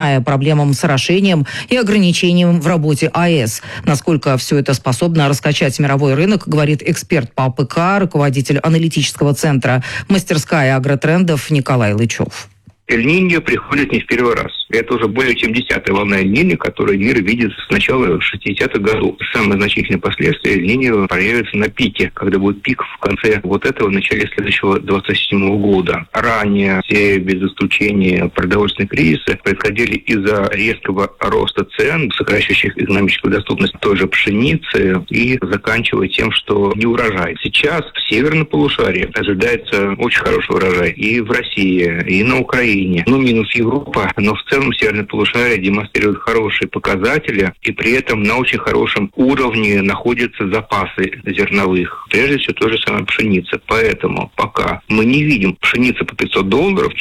внимая проблемам с орошением и ограничением в работе АЭС. Насколько все это способно раскачать мировой рынок, говорит эксперт по АПК, руководитель аналитического центра «Мастерская агротрендов» Николай Лычев. Эль-Ниньо приходит не в первый раз. Это уже более чем 10-я волна Эль-Ниньо, которую мир видит с начала 60-х годов. Самые значительные последствия Эль-Ниньо проявятся на пике, когда будет пик в конце этого, в начале следующего 27 года. Ранее все, без исключения, продовольственные кризисы происходили из-за резкого роста цен, сокращающих экономическую доступность той же пшеницы, и заканчивая тем, что не урожай. Сейчас в северном полушарии ожидается очень хороший урожай и в России, и на Украине. Минус Европа, но в целом северное полушарие демонстрирует хорошие показатели, и при этом на очень хорошем уровне находятся запасы зерновых. Прежде всего, то же самое пшеница. Поэтому пока мы не видим пшеницы по $500, $400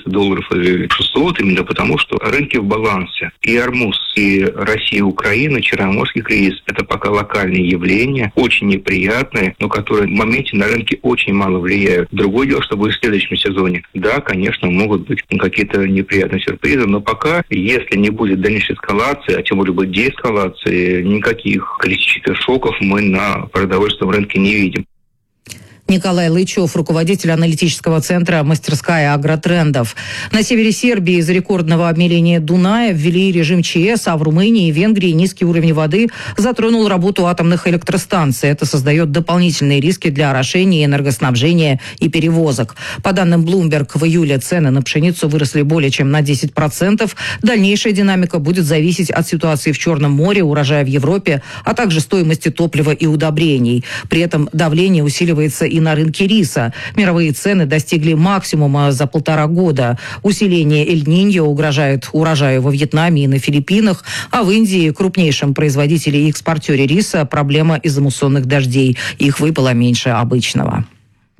или $600, именно потому, что рынки в балансе. И Ормуз, и Россия, и Украина, Черноморский кризис – это пока локальные явления, очень неприятные, но которые в моменте на рынке очень мало влияют. Другое дело, что будет в следующем сезоне. Да, конечно, могут быть какие-то неприятные сюрпризы, но пока, если не будет дальнейшей эскалации, а тем более будет деэскалации, никаких критических шоков мы на продовольственном рынке не видим. Николай Лычев, руководитель аналитического центра «Мастерская агротрендов». На севере Сербии из-за рекордного обмеления Дуная ввели режим ЧС, а в Румынии и Венгрии низкий уровень воды затронул работу атомных электростанций. Это создает дополнительные риски для орошения, энергоснабжения и перевозок. По данным Bloomberg, в июле цены на пшеницу выросли более чем на 10%. Дальнейшая динамика будет зависеть от ситуации в Черном море, урожая в Европе, а также стоимости топлива и удобрений. При этом давление усиливается и на рынке риса. Мировые цены достигли максимума за 1,5 года. Усиление Эль-Ниньо угрожает урожаю во Вьетнаме и на Филиппинах, а в Индии, крупнейшем производителе и экспортере риса, проблема из-за муссонных дождей. Их выпало меньше обычного.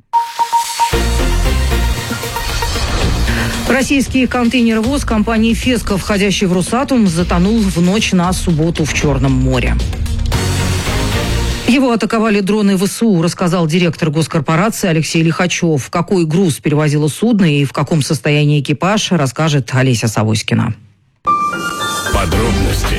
Российский контейнеровоз компании «Феска», входящий в Росатом, затонул в ночь на субботу в Черном море. Его атаковали дроны ВСУ, рассказал директор госкорпорации Алексей Лихачев. Какой груз перевозило судно и в каком состоянии экипаж, расскажет Олеся Савоськина. Подробности.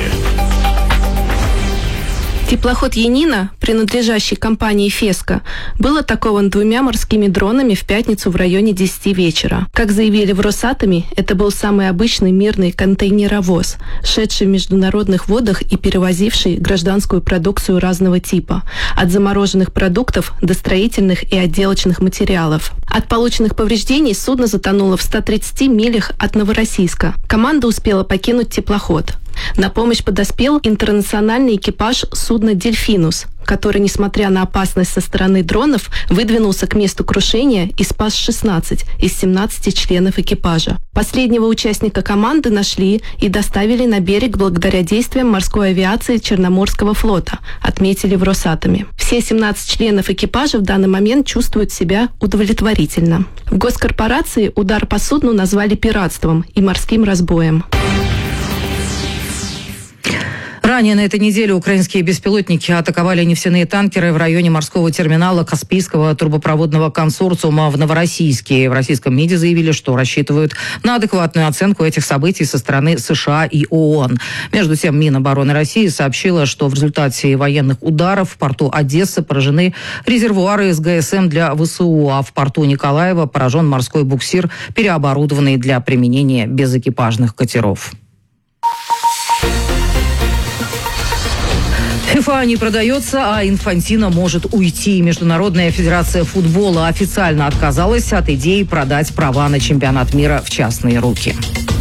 Теплоход «Янина», принадлежащий компании «Феска», был атакован 2 морскими дронами в пятницу в районе 10 вечера. Как заявили в Росатоме, это был самый обычный мирный контейнеровоз, шедший в международных водах и перевозивший гражданскую продукцию разного типа, от замороженных продуктов до строительных и отделочных материалов. От полученных повреждений судно затонуло в 130 милях от Новороссийска. Команда успела покинуть теплоход. На помощь подоспел интернациональный экипаж судна «Дельфинус», который, несмотря на опасность со стороны дронов, выдвинулся к месту крушения и спас 16 из 17 членов экипажа. Последнего участника команды нашли и доставили на берег благодаря действиям морской авиации Черноморского флота, отметили в Росатоме. Все 17 членов экипажа в данный момент чувствуют себя удовлетворительно. В госкорпорации удар по судну назвали пиратством и морским разбоем. Ранее на этой неделе украинские беспилотники атаковали нефтяные танкеры в районе морского терминала Каспийского трубопроводного консорциума в Новороссийске. В российском МИДе заявили, что рассчитывают на адекватную оценку этих событий со стороны США и ООН. Между тем, Минобороны России сообщила, что в результате военных ударов в порту Одессы поражены резервуары с ГСМ для ВСУ, а в порту Николаева поражен морской буксир, переоборудованный для применения безэкипажных катеров. ФИФА не продается, а Инфантино может уйти. Международная федерация футбола официально отказалась от идеи продать права на чемпионат мира в частные руки.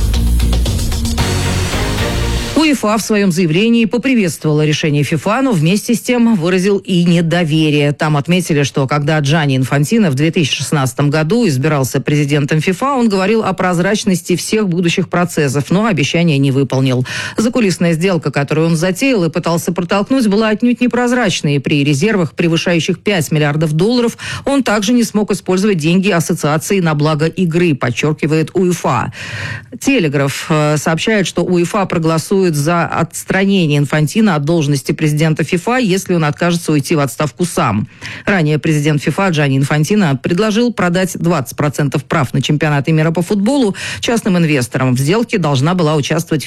УЕФА в своем заявлении поприветствовала решение ФИФА, но вместе с тем выразил и недоверие. Там отметили, что когда Джанни Инфантино в 2016 году избирался президентом ФИФА, он говорил о прозрачности всех будущих процессов, но обещания не выполнил. Закулисная сделка, которую он затеял и пытался протолкнуть, была отнюдь непрозрачной. При резервах, превышающих $5 миллиардов, он также не смог использовать деньги ассоциации на благо игры, подчеркивает УЕФА. Телеграф сообщает, что УЕФА проголосует за отстранение Инфантино от должности президента ФИФА, если он откажется уйти в отставку сам. Ранее президент ФИФА Джанни Инфантино предложил продать 20% прав на чемпионаты мира по футболу частным инвесторам. В сделке должна была участвовать